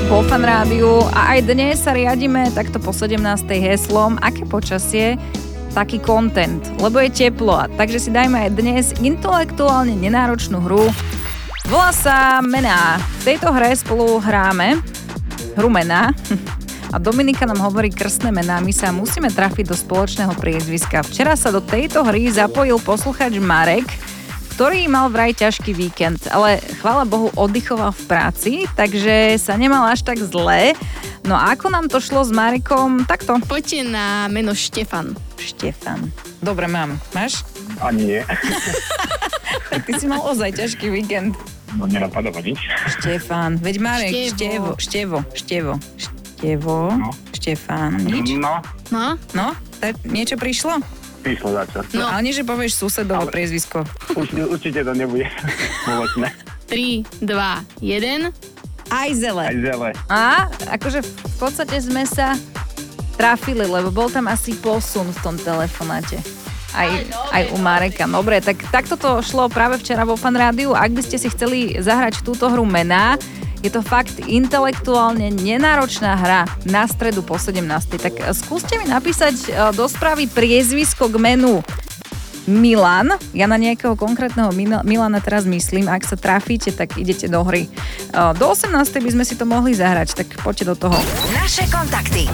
vo Fan Rádiu a aj dnes sa riadime takto po 17. heslom aké počasie, taký content, lebo je teplo. Takže si dajme aj dnes intelektuálne nenáročnú hru. Volá sa Mená. V tejto hre spolu hráme hru Mená a Dominika nám hovorí krstné mená. My sa musíme trafiť do spoločného priezviska. Včera sa do tejto hry zapojil posluchač Marek, ktorý mal vraj ťažký víkend, ale chvála Bohu oddychoval v práci, takže sa nemal až tak zle. No a ako nám to šlo s Marekom, takto. Poďte na meno Štefan. Štefan. Dobre, mám. Máš? Ani nie. Tak ty si mal ozaj ťažký víkend. No nenapadá ma nič. Štefan. Veď Marek, Števo. No. Štefan. Nič? No, No? Tak niečo prišlo? prišlo za čo. No. Ale nie, že povieš susedovo priezvisko. Určite to nebude spoločné. 3, 2, 1. Aj zele. Aj zele. A akože v podstate sme sa trafili, lebo bol tam asi posun v tom telefonáte. Aj u Mareka. Dobre, tak takto to šlo práve včera vo Fan Rádiu. Ak by ste si chceli zahrať túto hru Mená, je to fakt intelektuálne nenáročná hra na stredu po 17. Tak skúste mi napísať do správy priezvisko k menu Milan. Ja na nejakého konkrétneho Milana teraz myslím. Ak sa trafíte, tak idete do hry. Do 18. by sme si to mohli zahrať, tak poďte do toho. Naše kontakty.